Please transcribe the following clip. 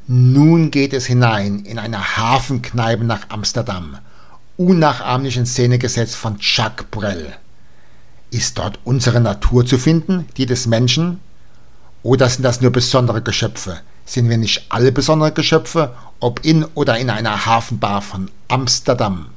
Nun geht es hinein in eine Hafenkneipe nach Amsterdam. Unnachahmlich in Szene gesetzt von Jacques Brel. Ist dort unsere Natur zu finden, die des Menschen? Oder sind das nur besondere Geschöpfe? Sind wir nicht alle besondere Geschöpfe, ob in oder in einer Hafenbar von Amsterdam?